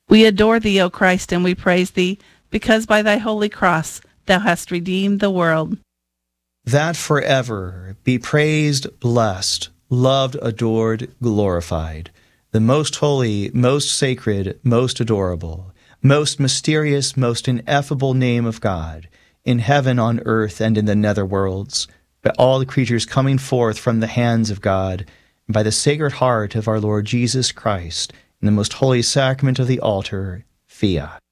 We adore thee, O Christ, and we praise thee, because by thy holy cross thou hast redeemed the world. That forever be praised, blessed, loved, adored, glorified, the most holy, most sacred, most adorable, most mysterious, most ineffable name of God, in heaven, on earth, and in the nether worlds, by all the creatures coming forth from the hands of God, and by the sacred heart of our Lord Jesus Christ, in the most holy sacrament of the altar, fiat.